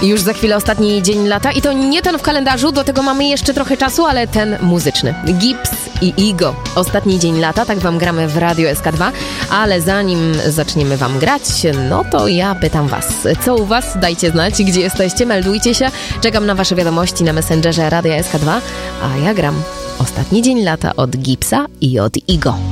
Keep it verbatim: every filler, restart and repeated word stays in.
Już za chwilę ostatni dzień lata i to nie ten w kalendarzu, do tego mamy jeszcze trochę czasu, ale ten muzyczny. Gibbs i Igo. Ostatni dzień lata, tak wam gramy w Radio S K dwa, ale zanim zaczniemy wam grać, no to ja pytam was, co u was? Dajcie znać, gdzie jesteście, meldujcie się. Czekam na wasze wiadomości na Messengerze Radia S K dwa, a ja gram Ostatni dzień lata od Gibbsa i od Igo.